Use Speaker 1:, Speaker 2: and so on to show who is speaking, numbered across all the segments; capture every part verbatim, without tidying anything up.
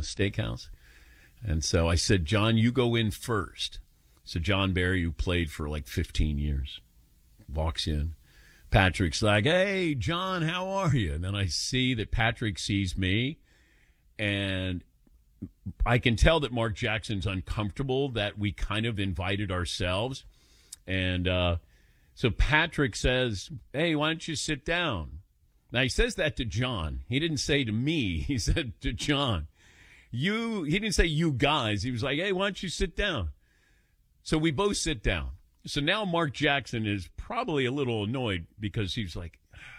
Speaker 1: steakhouse. And so I said, John, you go in first. So John Barry, who played for like fifteen years, walks in. Patrick's like, hey, John, how are you? And then I see that Patrick sees me, and I can tell that Mark Jackson's uncomfortable that we kind of invited ourselves. And uh, so Patrick says, hey, why don't you sit down? Now, he says that to John. He didn't say to me. He said to John. You. He didn't say you guys. He was like, hey, why don't you sit down? So we both sit down. So now Mark Jackson is probably a little annoyed because he's like,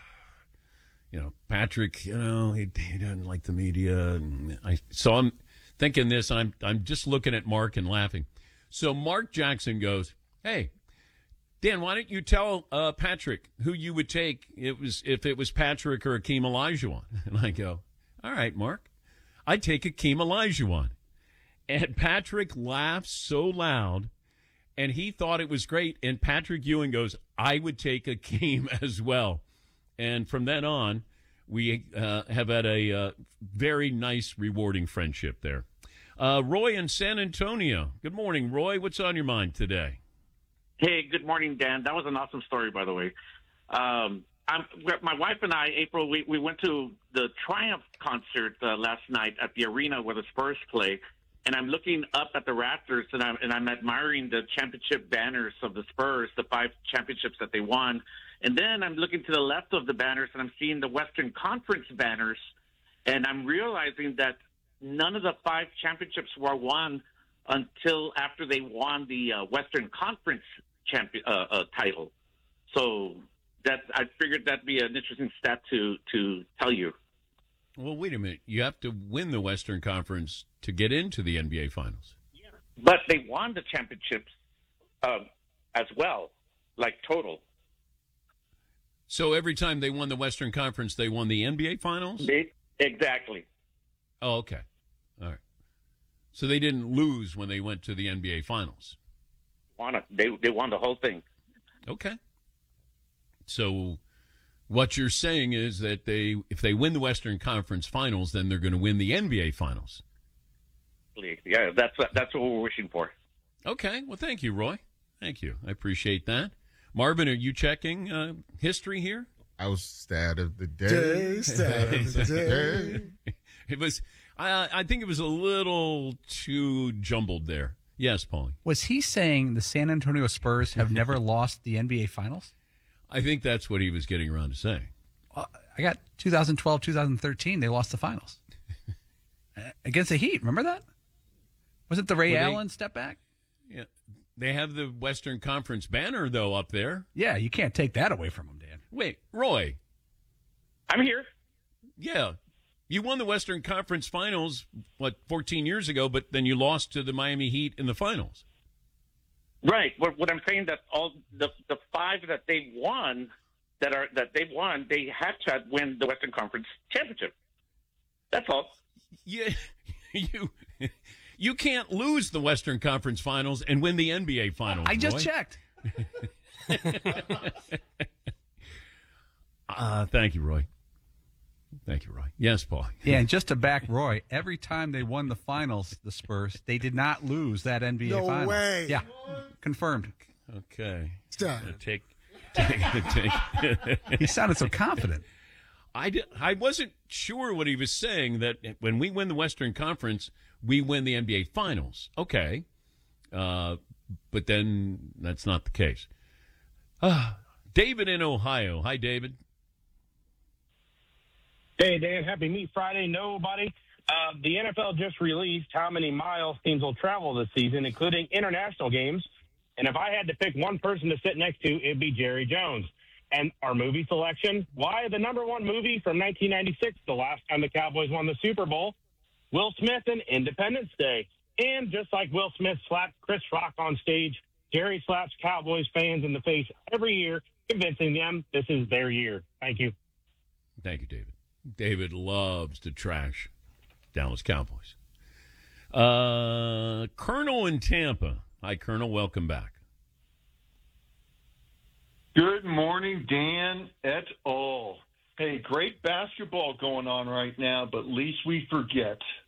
Speaker 1: you know, Patrick, you know, he, he doesn't like the media. And I, so I'm thinking this, and I'm, I'm just looking at Mark and laughing. So Mark Jackson goes, hey, Dan, why don't you tell uh, Patrick who you would take it was if it was Patrick or Akeem Olajuwon? And I go, all right, Mark, I'd take Akeem Olajuwon. And Patrick laughs so loud. And he thought it was great. And Patrick Ewing goes, I would take Akeem as well. And from then on, we uh, have had a uh, very nice, rewarding friendship there. Uh, Roy in San Antonio. Good morning, Roy. What's on your mind today?
Speaker 2: Hey, good morning, Dan. That was an awesome story, by the way. Um, I'm, my wife and I, April, we, we went to the Triumph concert uh, last night at the arena where the Spurs play. And I'm looking up at the rafters, and I'm, and I'm admiring the championship banners of the Spurs, the five championships that they won. And then I'm looking to the left of the banners, and I'm seeing the Western Conference banners. And I'm realizing that none of the five championships were won until after they won the uh, Western Conference champion uh, uh, title. So that I figured that'd be an interesting stat to, to tell you.
Speaker 1: Well, wait a minute. You have to win the Western Conference to get into the N B A Finals.
Speaker 2: Yeah. But they won the championships um, as well, like total.
Speaker 1: So every time they won the Western Conference, they won the N B A Finals?
Speaker 2: They, exactly.
Speaker 1: Oh, okay. All right. So they didn't lose when they went to the N B A Finals?
Speaker 2: Won it. They, they won the whole thing.
Speaker 1: Okay. So what you're saying is that they, if they win the Western Conference Finals, then they're going to win the N B A Finals.
Speaker 2: Yeah, that's that's what we're wishing for.
Speaker 1: Okay. Well, thank you, Roy. Thank you. I appreciate that. Marvin, are you checking uh, history here?
Speaker 3: I was stat of the day.
Speaker 4: Day, stat of the day.
Speaker 1: It was. I, I think it was a little too jumbled there. Yes, Paulie.
Speaker 5: Was he saying the San Antonio Spurs have never lost the N B A Finals?
Speaker 1: I think that's what he was getting around to saying.
Speaker 5: Uh, I got twenty twelve, twenty thirteen. They lost the finals against the Heat. Remember that? Was it the Ray
Speaker 1: Well, they-
Speaker 5: Allen step back?
Speaker 1: Yeah, they have the Western Conference banner though up there.
Speaker 5: Yeah, you can't take that away from them, Dan.
Speaker 1: Wait, Roy.
Speaker 2: I'm here.
Speaker 1: Yeah, you won the Western Conference Finals what fourteen years ago, but then you lost to the Miami Heat in the finals.
Speaker 2: Right. What, what I'm saying that all the the five that they won that are that they won, they had to win the Western Conference championship. That's all.
Speaker 1: Yeah, you you can't lose the Western Conference Finals and win the N B A Finals.
Speaker 5: I just
Speaker 1: Roy.
Speaker 5: checked.
Speaker 1: uh, thank you, Roy. Thank you, Roy. Yes, Paul.
Speaker 5: Yeah, and just to back Roy, every time they won the finals, the Spurs, they did not lose that N B A
Speaker 4: No
Speaker 5: final.
Speaker 4: way.
Speaker 5: Yeah, confirmed.
Speaker 1: Okay.
Speaker 4: Stop.
Speaker 1: Uh, take, take, take.
Speaker 5: He sounded so confident.
Speaker 1: I, did, I wasn't sure what he was saying, that when we win the Western Conference, we win the N B A Finals. Okay. Uh, but then that's not the case. Uh, David in Ohio. Hi, David.
Speaker 6: Hey, Dan, happy Meat Friday. Nobody. Uh, the N F L just released how many miles teams will travel this season, including international games. And if I had to pick one person to sit next to, it'd be Jerry Jones. And our movie selection, why the number one movie from nineteen ninety-six, the last time the Cowboys won the Super Bowl, Will Smith and Independence Day. And just like Will Smith slapped Chris Rock on stage, Jerry slaps Cowboys fans in the face every year, convincing them this is their year. Thank you.
Speaker 1: Thank you, David. David loves to trash Dallas Cowboys. Uh, Colonel in Tampa. Hi, Colonel. Welcome back.
Speaker 7: Good morning, Dan et al. Hey, great basketball going on right now, but least we forget